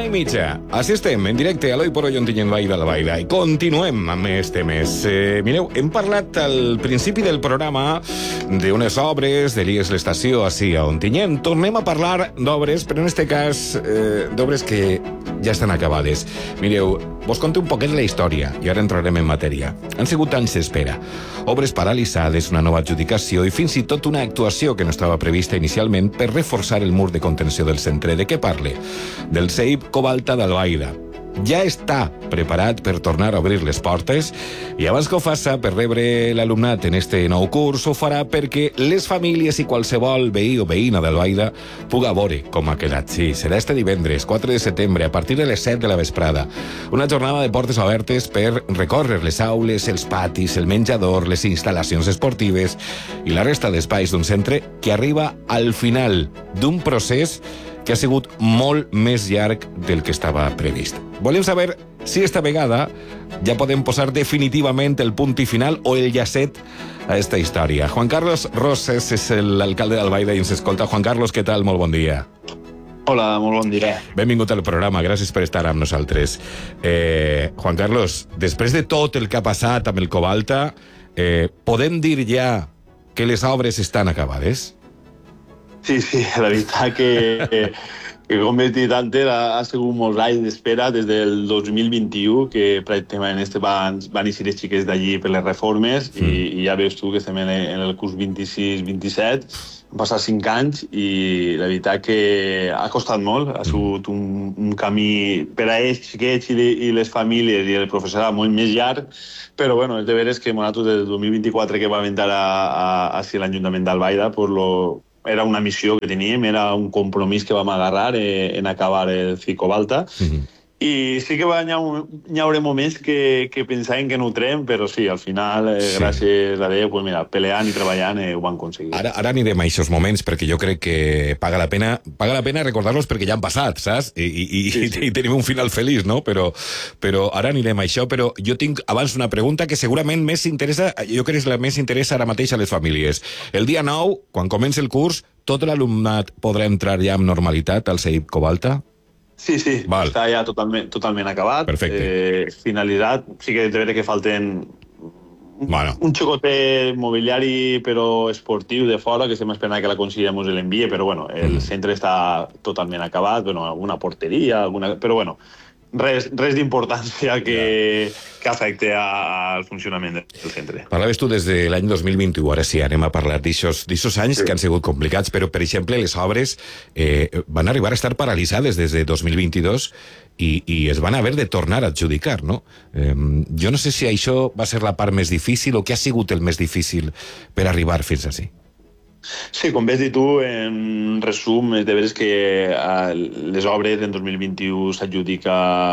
1:30. Així estem, en directe a l'Oi por Hoy Ontinyent Vall d'Albaida. I continuem amb més temes. Mireu, hem parlat al principi del programa d'unes obres de l'IES l'estació així a Ontinyent. Tornem a parlar d'obres, però en este cas d'obres que ja estan acabades. Mireu, vos conto un poquet la història i ara entrarem en matèria. Han sigut anys d'espera, obres paralitzades, una nova adjudicació i fins i tot una actuació que no estava prevista inicialment per reforçar el mur de contenció del centre. De què parle? Del CEIP Covalta d'Albaida. Ja està preparat per tornar a obrir les portes i abans que ho faça per rebre l'alumnat en este nou curs, ho farà perquè les famílies i qualsevol veí o veïna d'Albaida puga veure com ha quedat. Sí, serà este divendres, 4 de setembre, a partir de les 7 de la vesprada. Una jornada de portes obertes per recórrer les aules, els patis, el menjador, les instal·lacions esportives i la resta d'espais d'un centre que arriba al final d'un procés que ha sigut molt més llarg del que estava previst. Volem saber si esta vegada ja podem posar definitivament el punt i final o el llacet a esta història. Juan Carlos Roses és l'alcalde d'Albaida i ens escolta. Juan Carlos, què tal? Molt bon dia. Hola, molt bon dia. Benvingut al programa, gràcies per estar amb nosaltres. Juan Carlos, després de tot el que ha passat amb el Covalta, podem dir ja que les obres estan acabades? Sí, la veritat que com he dit antes, ha sigut molts anys d'espera des del 2021, que pràcticament van eixir els xiquets d'allí per les reformes i ja veus tu que estem en el curs 26-27, han passat 5 anys i la veritat que ha costat molt, ha sigut un camí per a ells, xiquets i les famílies i el professorat molt més llarg, però bueno, és de veres que nosaltres des del 2024 que va inventar a l'Ajuntament d'Albaida, era una missió que teníem, era un compromís que vam agarrar en acabar el Covalta. I sí que hi haurà moments que pensàvem que no ho trem, però sí, al final, gràcies a Déu, pues mira, peleant i treballant ho van aconseguir. Ara anirem a aquests moments, perquè jo crec que paga la pena recordar-los perquè ja han passat, saps? I tenim un final feliç, no? Però ara anirem a això, però jo tinc abans una pregunta que segurament més interessa, jo crec que és la més interessa ara mateix a les famílies. El dia 9, quan comença el curs, tot l'alumnat podrà entrar ja amb normalitat al CEIP Covalta? Sí, està ja totalment acabat. Perfecte. Finalitzat. Sí que de veure que falten un xicotet mobiliari però esportiu de fora, que estem esperant que la conselleria ens l'envie, però bueno, el centre està totalment acabat, alguna porteria, però bueno, res d'importància que afecte al funcionament del centre. Parlaves tu des de l'any 2021, ara sí, anem a parlar d'aixòs anys que han sigut complicats, però, per exemple, les obres van arribar a estar paralitzades des de 2022 i es van haver de tornar a adjudicar, no? Jo no sé si això va ser la part més difícil o què ha sigut el més difícil per arribar fins ací. Sí, com ves dir tu, en resum, és de veres que les obres en 2021 s'adjudica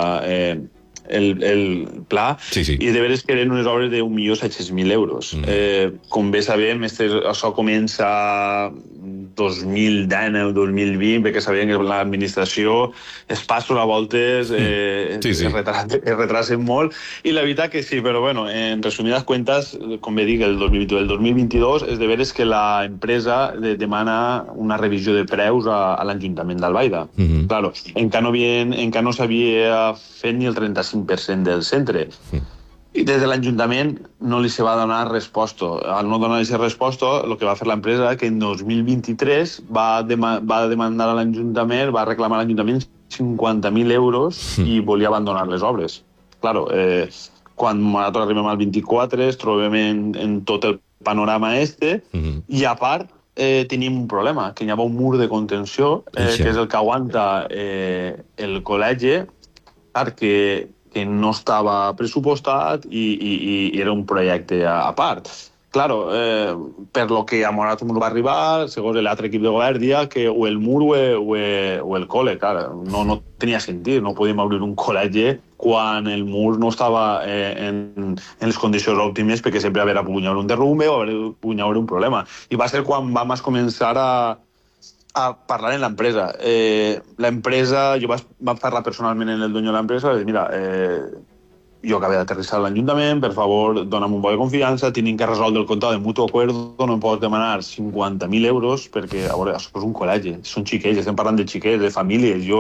el pla i de veres que eren unes obres de 1.700.000 euros. Com bé sabem, això comença 2010 o 2020, perquè sabem que l'administració es passa a voltes, es retrasen molt, i la veritat que sí, però bueno, en resumides cuentas, com bé dic, el 2022 és de veres que l'empresa demana una revisió de preus a l'Ajuntament d'Albaida. Claro, encara no s'havia fet ni el 35% del centre. I des de l'Ajuntament no li se va donar resposta. Al no donar aquesta resposta, el que va fer l'empresa que en 2023 va demandar a l'Ajuntament, va reclamar a l'Ajuntament 50.000 euros i volia abandonar les obres. Claro, quan nosaltres arribem al 24 es trobem en tot el panorama i a part tenim un problema, que hi ha un mur de contenció, que és el que aguanta el col·legi, perquè no estava pressupostat i era un projecte a part. Claro, per lo que a nosaltres va arribar, segons l'altre equip de govern, dia que o el mur o el col·le, clar, no tenia sentit, no podíem obrir un col·legi quan el mur no estava en les condicions òptimes, perquè sempre va haver pogut haver un derrumbe o pogut haver un problema. I va ser quan vam començar a parlar en l'empresa. L'empresa, jo vaig parlar personalment amb el dueño de l'empresa, i mira, jo acabé d'aterrissar a l'Ajuntament, per favor, dona'm un poc de confiança, tenim que resoldre el compte de mutuo acuerdo, no em pots demanar 50.000 euros, perquè, a veure, això és un col·legi, són xiquets, estem parlant de xiquets, de famílies, jo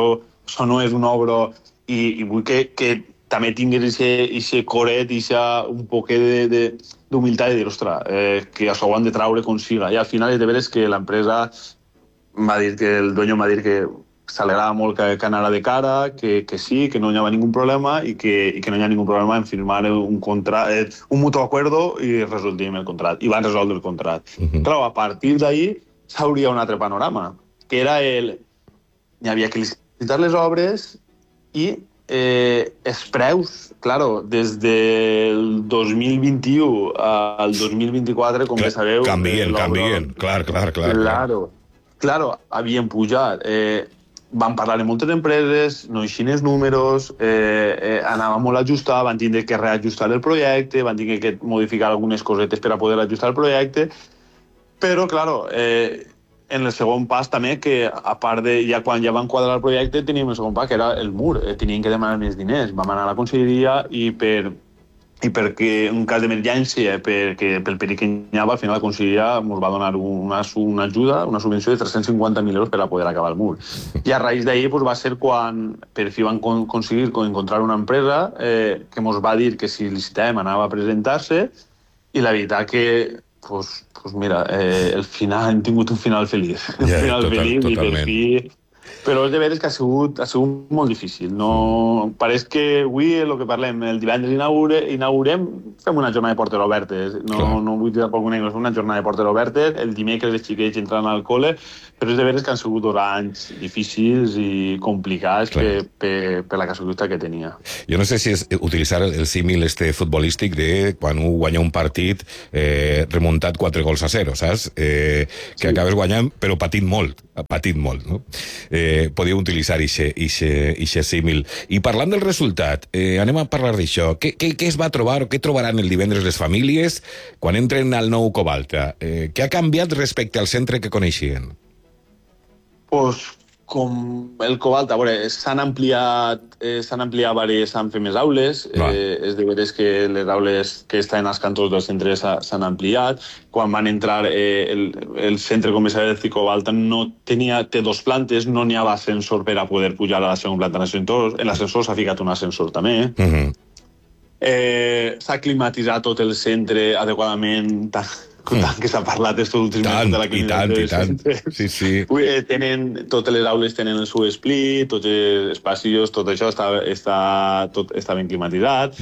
això no és una obra, i vull que també tinguis aquest coret i un poquet d'humilitat de dir, ostres, que això ho han de traure com siga. I al final és de veres que l'empresa m'ha dit que el dueño m'ha dit que s'alegrava molt que anara de cara, que sí, que no hi havia ningú problema i que no hi ha ningú problema en firmar un mutuo acuerdo i resoldim el contracte. I van resoldre el contracte. Clar, a partir d'ahir s'hauria un altre panorama, que era hi havia que licitar les obres i els preus, claro, des del 2021 al 2024, com que sabeu... Canvien, clar. Claro, havien pujat. Van parlar amb moltes empreses, no eixien els números, anava molt ajustat, van tindre que reajustar el projecte, van tindre que modificar algunes cosetes per a poder ajustar el projecte, però, claro, en el segon pas també, que a part de, quan ja van quadrar el projecte, teníem el segon pas, que era el mur. Tenien que demanar més diners. Vam anar a la conselleria i perquè en cas d'emergència, pel perill que hi havia, al final la conselleria ens va donar una ajuda, una subvenció de 350.000 euros per a poder acabar el mur. I a raïs d'ahir va ser quan per fi van aconseguir encontrar una empresa que ens va dir que si licitàvem anava a presentar-se, i la veritat que pues mira, hem tingut un final feliç. Totalment. I per fi... Però és de veres que ha sigut molt difícil. Pareix que avui, el que parlem, el divendres inaugurem, fem una jornada de portes obertes. No vull dir tampoc una jornada de portes obertes. El dimecres els xiquets entran al col·le, però és de veres que han sigut anys difícils i complicats per la casualitat que tenia. Jo no sé si és utilitzar el símil futbolístic de quan guanya un partit remuntat 4-0, saps? Que acabes guanyant, però patint molt, no? Podíeu utilitzar ixe símil. I parlant del resultat, anem a parlar d'això. Què es va trobar o què trobaran el divendres les famílies quan entren al nou Covalta? Què ha canviat respecte al centre que coneixien? Pues com el Covalta, a veure, s'han ampliat s'han fet més aules, és de veres que les aules que estan als cantons dels centres s'han ampliat. Quan van entrar, el centre comercial de Covalta té 2 plantes, no n'hi havia ascensor per a poder pujar a la segona planta. En l'ascensor s'ha ficat un ascensor també. S'ha climatitzat tot el centre adequadament, tant que s'ha parlat estos últims mesos de la climatització. Sí. Totes les aules tenen el seu split, tots els passillos, tot això està ben climatitzat.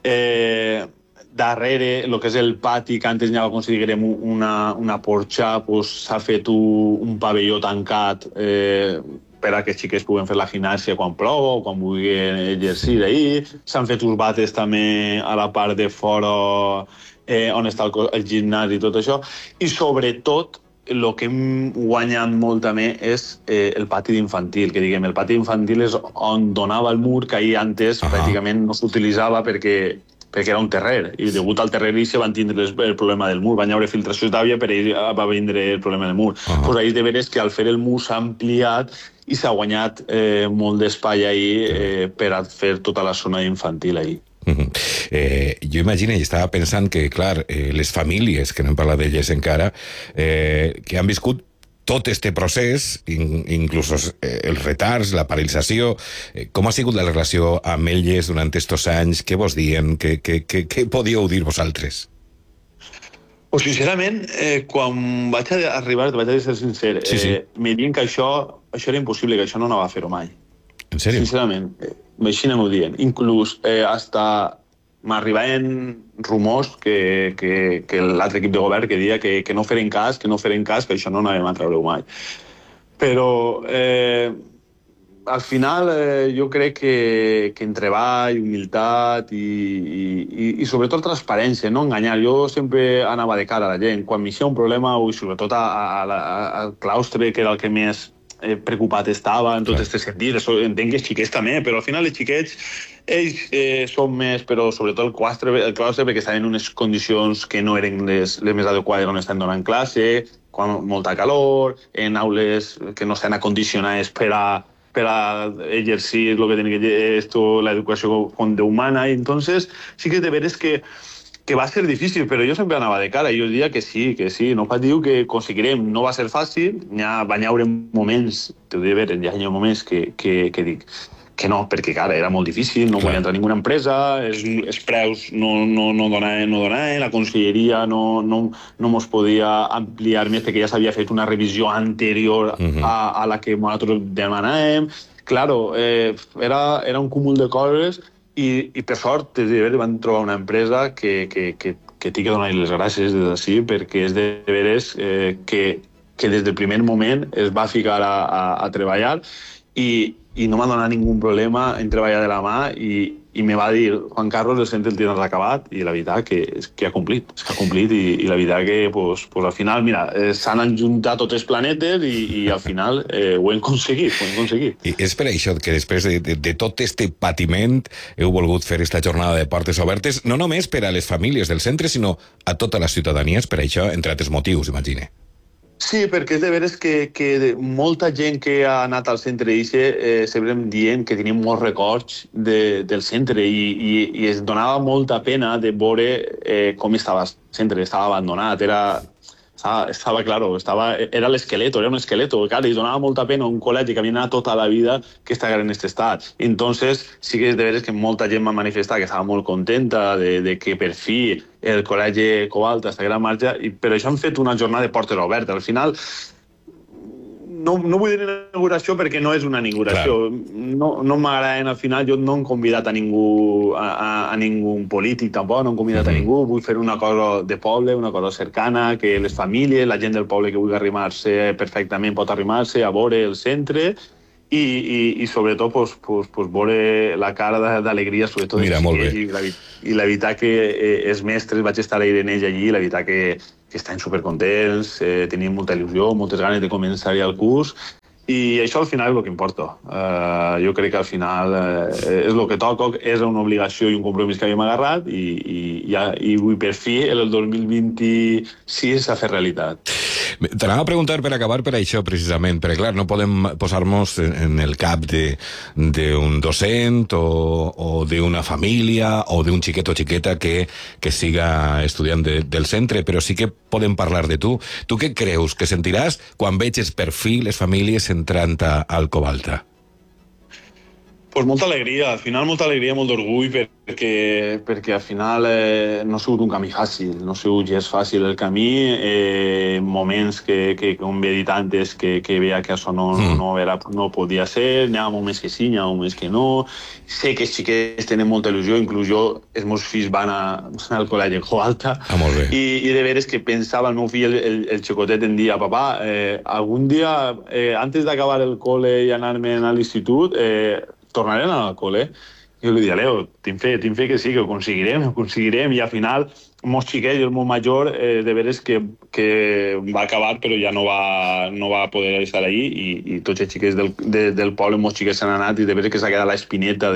Darrere, el que és el pati, que antes n'hi havia, considerem, una porxa, s'ha fet un pavelló tancat per a que els xiquets puguen fer la gimnàsia quan plou o quan vulguin exercir ahir. S'han fet uns bates també a la part de fora, on està el gimnàs i tot això. I sobretot, el que hem guanyat molt també és el pati d'infantil, que diguem, el pati d'infantil és on donava el mur, que ahir antes pràcticament no s'utilitzava perquè era un terrer, i degut al terrer se van tindre el problema del mur, van haver filtracions d'aigua, per ahir va vindre el problema del mur. Pues ahir de veres que al fer el mur s'ha ampliat i s'ha guanyat molt d'espai ahir per a fer tota la zona infantil ahir. Jo imagino i estava pensant que, clar, les famílies, que no hem parlat d'elles encara, que han viscut tot este procés, inclús els retards, la paralització, com ha sigut la relació amb elles durant estos anys? Què vos dien? Què podíeu dir vosaltres? Pues sincerament, quan vaig arribar, vaig a ser sincer, me diuen que això era impossible, que això no anava a fer-ho mai. En sèrio? Sincerament, així m'ho diuen. Inclús hasta m'arribaven rumors que l'altre equip de govern que deia que no feren cas, que això no anàvem a treure-ho mai. Però al final jo crec que en treball, humilitat i sobretot transparència, no enganyar. Jo sempre anava de cara a la gent. Quan m'hi un problema, i sobretot al claustre, que era el que més preocupat estava en tot aquest sentit. Entenc que els xiquets també, però al final els xiquets ells són més, però sobretot el claustre, perquè estaven en unes condicions que no eren les més adequades on estan donant classe, amb molta calor, en aules que no estan acondicionades per a exercir lo que tiene que l'educació humana. I entonces sí que de veres que que va ser difícil, però jo sempre anava de cara, jo diria que sí, no pas diu que aconseguirem, no va ser fàcil, van haver moments, t'ho diré bé, hi ha moments que dic que no, perquè, cara, era molt difícil, no volia entrar a ninguna empresa, els preus no donaven, la conselleria no mos podia ampliar més perquè ja s'havia fet una revisió anterior a la que nosaltres demanàvem. Claro, era un cúmul de coses i per sort van trobar una empresa que tinc que donar-li les gràcies des d'ací, perquè és de veres que des del primer moment es va ficar a treballar i no m'ha donat ningú problema en treballar de la mà i me va dir, Juan Carlos, el centre el tens acabat, i la veritat que ha complit, i la veritat que pues, al final, mira, s'han ajuntat tots els planetes i al final ho hem aconseguit. I és per això que després de tot este patiment heu volgut fer esta jornada de portes obertes, no només per a les famílies del centre, sinó a tota la ciutadania, per això, entre altres motius, imagine. Sí, perquè és de veres que molta gent que ha anat al centre sempre em dient que tenien molts records del centre i es donava molta pena de veure com estava el centre, estava abandonat, estava claro, era l'esqueleto, era un esqueleto, claro, i donava molta pena un col·legi que havia anat tota la vida que estava en aquest estat. Entonces, sí que és de veres que molta gent va manifestar que estava molt contenta de que per fi el col·legi Covalta estava en marxa, i per això han fet una jornada de portes obertes. Al final, no vull dir inauguració perquè no és una inauguració. No m'agraden, al final, jo no he convidat a ningú polític tampoc, no he convidat a ningú. Vull fer una cosa de poble, una cosa cercana, que les famílies, la gent del poble que vulgui arrimar-se perfectament pot arrimar-se a veure el centre i sobretot veure la cara d'alegria, sobretot Mira, molt bé. I la veritat que els mestres, vaig estar ahir en ells allí, la veritat que estan supercontents, tenien molta il·lusió, moltes ganes de començar-hi el curs, i això al final és el que importa. Jo crec que al final és el que toca, és una obligació i un compromís que havíem agarrat i vull per fi el 2026 s'ha fet realitat. T'anava a preguntar per acabar per això, precisament, perquè, clar, no podem posar-nos en el cap d'un docent o d'una família o d'un xiquet o xiqueta que siga estudiant del centre, però sí que podem parlar de tu. Tu què creus que sentiràs quan veges per fi les famílies entrant al Covalta? Pues molta alegria, al final molta alegria, molt d'orgull, perquè al final no ha sigut un camí fàcil, no ha sigut gens fàcil el camí, moments que com he dit antes, que veia que això no podia ser, n'hi ha moments que sí, n'hi ha moments que no, sé que els xiquets tenen molta il·lusió, inclús jo, els meus fills van al col·legi Covalta, i de veres que pensava el meu fill, el xicotet, em dia, papà, algun dia, antes d'acabar el col·le i anar-me a l'institut, tornaré a anar al col·le. Jo li dic, Leo, tinc fe que sí, que ho aconseguirem, i al final, el meu xiquet i el meu major, de veres que va acabar, però ja no va poder estar allí, i tots els xiquets del poble, els meus xiquets s'han anat, i de veres que s'ha quedat l'espineta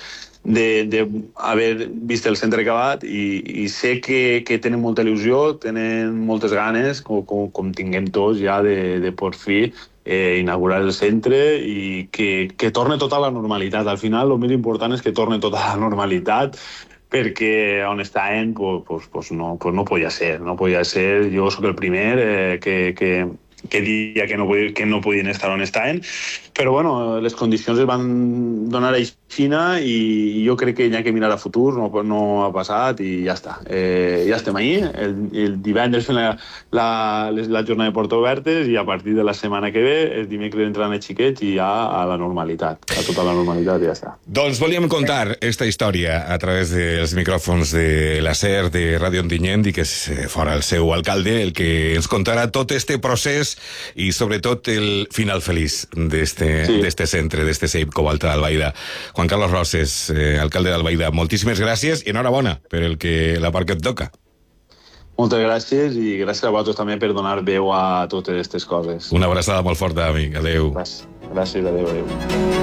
d'haver vist el centre acabat, i sé que tenen molta il·lusió, tenen moltes ganes, com tinguem tots ja de por fi inaugurar el centre i que torni tota la normalitat. Al final, el més important és que torni tota la normalitat, perquè on estaven no podia ser. Jo sóc el primer que dia que no podien estar on estaven, però bueno, les condicions es van donar a Xina i jo crec que hi ha que mirar a futur, no ha passat i ja està. Ja estem ahí, el divendres fem la jornada de portes obertes i a partir de la setmana que ve, el dimecres entraran els xiquets i ja a la normalitat, a tota la normalitat i ja està. Doncs volíem contar esta història a través dels micròfons de la SER de Ràdio Ontinyent i que fora el seu alcalde el que ens contarà tot este procés i sobretot el final feliç d'este centre, d'este CEIP Covalta d'Albaida. Juan Carlos Roses, alcalde d'Albaida, moltíssimes gràcies i enhorabona per la part que et toca. Moltes gràcies i gràcies a vosaltres també per donar veu a totes aquestes coses. Una abraçada molt forta, amic. Adéu. Gràcies, adéu.